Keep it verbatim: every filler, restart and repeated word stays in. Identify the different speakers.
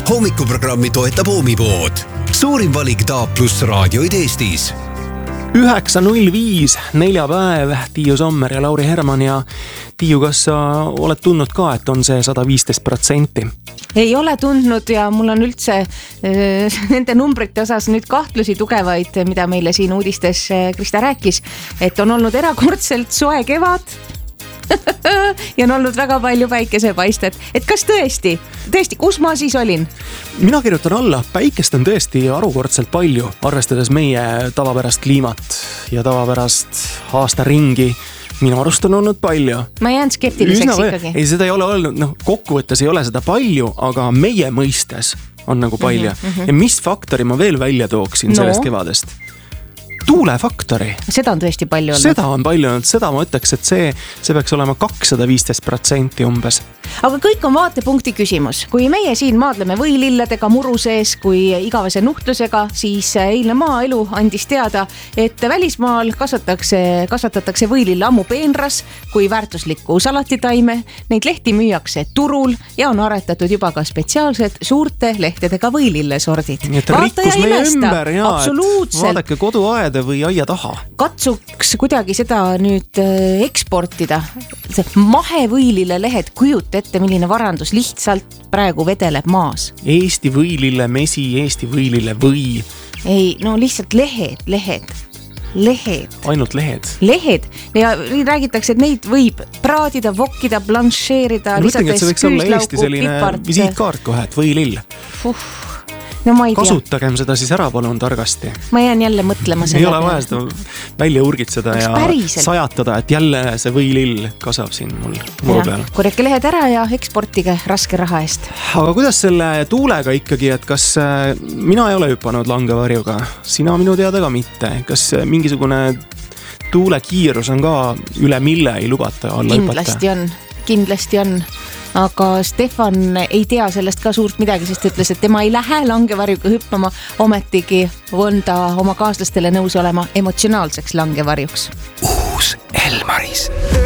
Speaker 1: Hommikuprogrammi toetab Oomipood. Suurim valik D A plus raadioid Eestis.
Speaker 2: üheksa null viis, neljapäev, Tiiu Sommer ja Lauri Herman ja Tiiu, kas sa oled tundnud ka, et on see sada viisteist protsenti?
Speaker 3: Ei ole tundnud ja mul on üldse äh, nende numbrite osas nüüd kahtlusi tugevaid, mida meile siin uudistes Krista rääkis, et on olnud erakordselt soe kevad ja on olnud väga palju päikesepaistet. Et kas tõesti, tõesti, kus ma siis olin?
Speaker 2: Mina kirjutan alla, päikest on tõesti arukordselt palju, arvestades meie tavapärast kliimat ja tavapärast aasta ringi. Minu arust on olnud palju.
Speaker 3: Ma jään skeptiliseks
Speaker 2: Üsna,
Speaker 3: ikkagi.
Speaker 2: Ei, seda ei ole olnud, noh, kokkuvõttes ei ole seda palju, aga meie mõistes on nagu palju. Mm -hmm. Ja mis faktori ma veel välja tooksin no. sellest kevadest? Tuulefaktori.
Speaker 3: Seda on tõesti palju olnud.
Speaker 2: Seda on palju olnud, seda ma ütleks, et see, see peaks olema kakssada viisteist protsenti umbes.
Speaker 3: Aga kõik on vaatepunkti küsimus. Kui meie siin maadleme võililledega muru sees, kui igavese nuhtlusega, siis eilne maaelu andis teada, et välismaal kasvatatakse, kasvatatakse võilille ammu peenras kui väärtuslikku salatitaime. Neid lehti müüakse turul ja on aretatud juba ka spetsiaalsed suurte lehtedega võilille sordid.
Speaker 2: Nii et rikkus meie ümber, jaa,
Speaker 3: absoluutselt.
Speaker 2: Vaadake koduaeda või aia taha.
Speaker 3: Katsuks kuidagi seda nüüd eksportida. See mahevõilille lehed, kujuta ette, milline varandus lihtsalt praegu vedeleb maas.
Speaker 2: Eesti võilille mesi, Eesti võilille või.
Speaker 3: Ei, no lihtsalt lehed, lehed. Lehed.
Speaker 2: Ainult lehed.
Speaker 3: Lehed. Ja räägitakse, et neid võib praadida, vokkida, blanšeerida.
Speaker 2: Mõtlengi, et see võiks olla Eesti selline pipart. Visiitkaart kohe, et võilill.
Speaker 3: Uh. No ma ei tea.
Speaker 2: Kasutagem seda siis ära palun targasti.
Speaker 3: Ma jään jälle mõtlema selle.
Speaker 2: Ei ole vaja seda välja urgitseda ja
Speaker 3: päriselt
Speaker 2: sajatada, et jälle see võilill kasvab siin mul muru peal.
Speaker 3: Korjake lehed ära ja eksportige raske raha eest.
Speaker 2: Aga kuidas selle tuulega ikkagi, et kas mina ei ole hüpanud langevarjuga, sina minu teada ka mitte. Kas mingisugune tuulekiirus on ka üle mille ei lubata alla hüpata?
Speaker 3: Kindlasti on, kindlasti on. Aga Stefan ei tea sellest ka suurt midagi, sest ütles, et tema ei lähe langevarjuga hüppama, ometigi on ta oma kaaslastele nõus olema emotsionaalseks langevarjuks.
Speaker 1: Uus Elmaris.